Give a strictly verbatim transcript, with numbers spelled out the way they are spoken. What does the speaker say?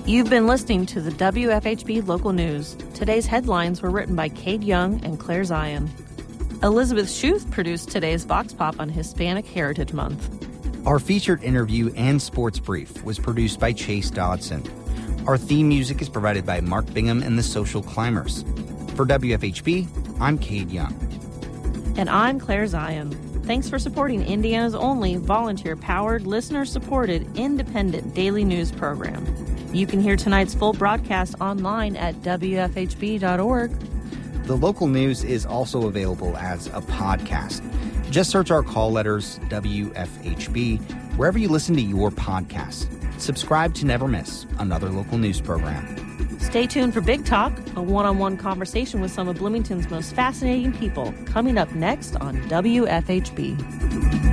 You've been listening to the W F H B Local News. Today's headlines were written by Cade Young and Claire Zion. Elizabeth Schuth produced today's Vox Pop on Hispanic Heritage Month. Our featured interview and sports brief was produced by Chase Dodson. Our theme music is provided by Mark Bingham and the Social Climbers. For W F H B, I'm Cade Young. And I'm Claire Zion. Thanks for supporting Indiana's only volunteer-powered, listener-supported, independent daily news program. You can hear tonight's full broadcast online at W F H B dot org. The local news is also available as a podcast. Just search our call letters, W F H B, wherever you listen to your podcasts. Subscribe to never miss another local news program. Stay tuned for Big Talk, a one-on-one conversation with some of Bloomington's most fascinating people, coming up next on W F H B.